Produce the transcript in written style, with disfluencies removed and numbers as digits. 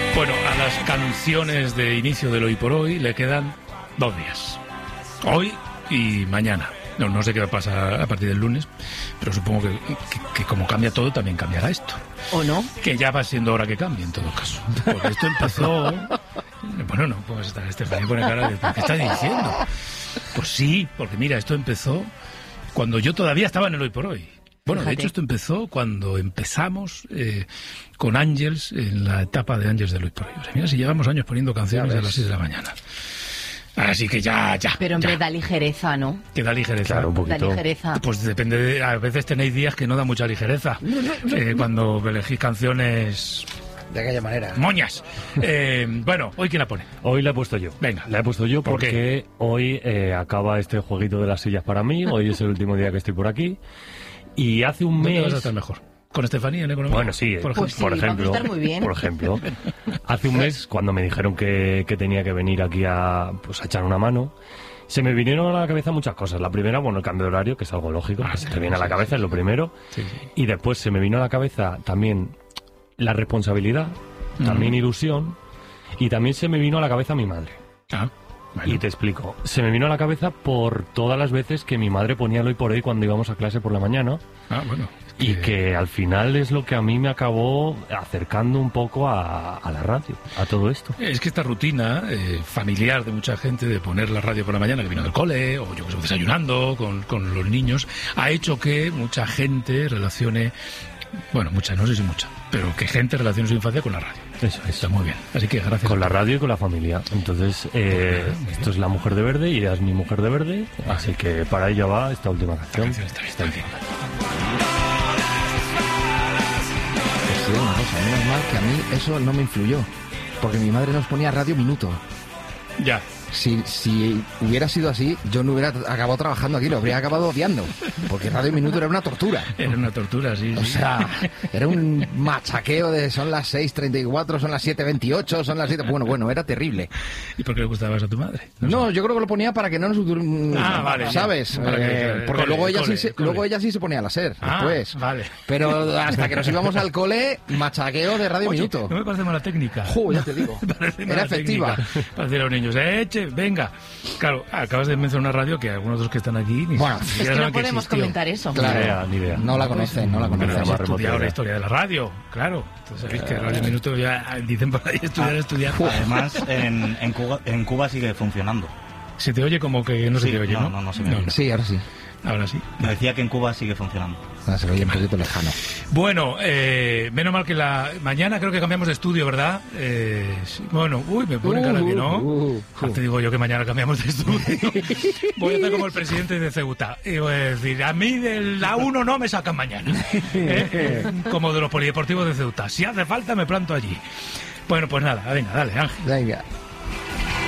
Bueno, a las canciones de inicio del Hoy por Hoy le quedan 2 días. Hoy y mañana. No sé qué va a pasar a partir del lunes, pero supongo que como cambia todo, también cambiará esto. ¿O no? Que ya va siendo hora que cambie, en todo caso. Porque esto empezó... Bueno, no puedes estar, Estefanía pone cara de... ¿Qué estás diciendo? Pues sí, porque mira, esto empezó cuando yo todavía estaba en el Hoy por Hoy. Bueno, Fíjate. de hecho esto empezó cuando empezamos con Ángels, en la etapa de Ángels del Hoy por Hoy. O sea, mira si llevamos años poniendo canciones a las 6 de la mañana. Así que ya. Pero hombre, ya. da ligereza, ¿no? Que da ligereza. Claro, un Da poquito. ligereza. Pues depende, a veces tenéis días que no da mucha ligereza. Cuando elegís canciones De aquella manera. moñas. Bueno, ¿hoy quién la pone? Hoy la he puesto yo. Venga. La he puesto yo ¿Por porque hoy acaba este jueguito de las sillas para mí. Hoy es el último día que estoy por aquí. Y hace un ¿Dónde mes... vas a estar mejor? ¿Con Estefanía en economía? Bueno, sí, Por Pues ejemplo. sí, vamos a estar muy bien. Por ejemplo, hace un mes, cuando me dijeron que tenía que venir aquí a echar una mano, se me vinieron a la cabeza muchas cosas. La primera, bueno, el cambio de horario, que es algo lógico, que se te viene a la cabeza, es lo primero. Sí, sí. Y después se me vino a la cabeza también la responsabilidad, también ilusión, y también se me vino a la cabeza mi madre. Ah, bueno. Y te explico. Se me vino a la cabeza por todas las veces que mi madre ponía el Hoy por Hoy cuando íbamos a clase por la mañana. Ah, bueno. Y que al final es lo que a mí me acabó acercando un poco a la radio, a todo esto. Es que esta rutina familiar de mucha gente de poner la radio por la mañana que vino del cole o yo que sé, desayunando con los niños, ha hecho que mucha gente relacione, bueno, mucha, no sé si mucha, pero que gente relacione su infancia con la radio. Eso Está muy bien. Así que gracias. Con la radio y con la familia. Entonces, esto es La Mujer de Verde y ella es mi Mujer de Verde. Así que para ella va esta última canción. Está bien. Pues te digo una cosa, menos mal que a mí eso no me influyó. Porque mi madre nos ponía Radio Minuto. Ya. Si hubiera sido así, yo no hubiera acabado trabajando aquí, lo habría acabado odiando. Porque Radio Minuto era una tortura. Era una tortura, sí. O sí. sea, era un machaqueo de son las 6:34, son las 7:28, son las 7... Bueno, era terrible. ¿Y por qué le gustaba eso a tu madre? No, yo creo que lo ponía para que no nos... Vale. ¿Sabes? Para que- Porque cole, luego ella, cole, sí se, cole. luego ella sí se ponía a la SER, Ah, después. vale. Pero hasta que nos íbamos al cole, machaqueo de Radio Oye, Minuto. no me parece mala técnica. Ya te digo. Me parece Era mala efectiva. técnica. Para decir a los niños, eche, venga. Claro, acabas de mencionar una radio que algunos de los que están aquí ni Bueno, siquiera Es que no saben podemos existió. comentar eso. Claro. Ni idea. No la conocen, no la Pero conocen. hemos más remota estudiado la idea. historia de la radio, claro. Entonces sabéis que Radio Minuto ya dicen por ahí estudiar. Además, en Cuba sigue funcionando. Se te oye como que no se Sí, te oye, ¿no? no se me oye. Sí, ahora sí. Ahora sí. Me decía que en Cuba sigue funcionando. Ahora se lo oye un poquito lejano. Bueno, menos mal que mañana creo que cambiamos de estudio, ¿verdad? Sí, bueno, me pone cara que no. Ya te digo yo que mañana cambiamos de estudio. Voy a estar como el presidente de Ceuta. Y voy a decir, a mí de la 1 no me sacan mañana. Como de los polideportivos de Ceuta. Si hace falta me planto allí. Bueno, pues nada, venga, dale, Ángel. Venga.